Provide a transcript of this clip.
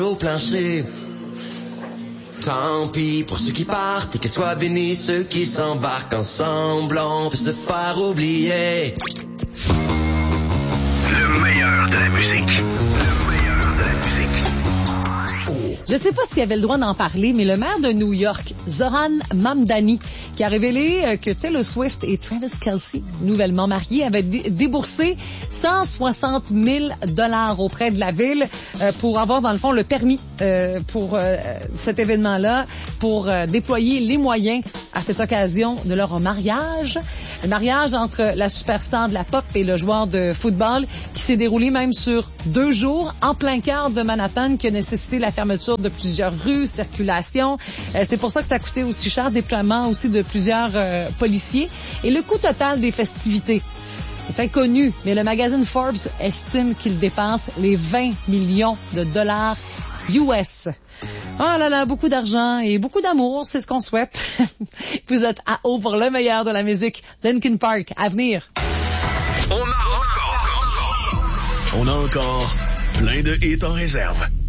au plancher. Tant pis pour ceux qui partent et que soient bénis ceux qui s'embarquent ensemble. On peut se faire oublier. Le meilleur de la musique. Je sais pas s'il avait le droit d'en parler, mais le maire de New York, Zoran Mamdani, qui a révélé que Taylor Swift et Travis Kelce, nouvellement mariés, avaient déboursé 160 000 $ auprès de la ville pour avoir, dans le fond, le permis pour cet événement-là, pour déployer les moyens à cette occasion de leur mariage. Le mariage entre la superstar de la pop et le joueur de football qui s'est déroulé même sur 2 jours en plein cœur de Manhattan, qui a nécessité la fermeture de plusieurs rues, circulation. C'est pour ça que ça a coûté aussi cher, déploiement aussi de plusieurs policiers. Et le coût total des festivités est inconnu, mais le magazine Forbes estime qu'il dépasse les 20 millions de dollars US. Oh là là, beaucoup d'argent et beaucoup d'amour, c'est ce qu'on souhaite. Vous êtes à haut pour le meilleur de la musique. Linkin Park, à venir. On a encore plein de hits en réserve.